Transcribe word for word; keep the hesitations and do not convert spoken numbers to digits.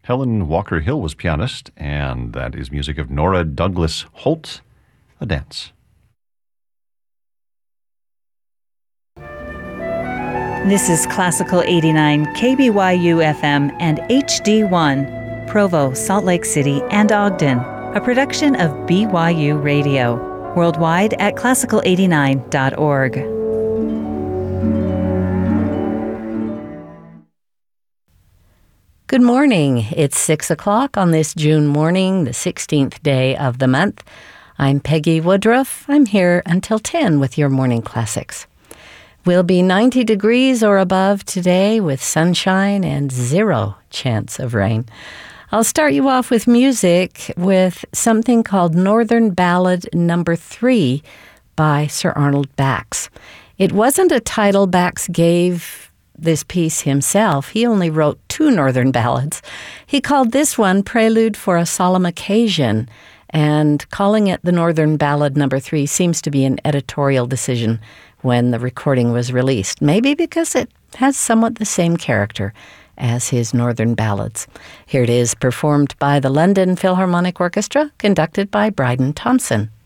Helen Walker Hill was pianist, and that is music of Nora Douglas Holt, A Dance. This is Classical eighty-nine, K B Y U F M and H D one, Provo, Salt Lake City, and Ogden, a production of B Y U Radio, worldwide at classical eighty-nine dot org. Good morning. It's six o'clock on this June morning, the sixteenth day of the month. I'm Peggy Woodruff. I'm here until ten with your morning classics. We'll be ninety degrees or above today with sunshine and zero chance of rain. I'll start you off with music with something called Northern Ballad Number Three by Sir Arnold Bax. It wasn't a title Bax gave this piece himself. He only wrote two Northern ballads. He called this one Prelude for a Solemn Occasion, and calling it the Northern Ballad Number Three seems to be an editorial decision when the recording was released, maybe because it has somewhat the same character as his Northern ballads. Here it is, performed by the London Philharmonic Orchestra, conducted by Bryden Thompson.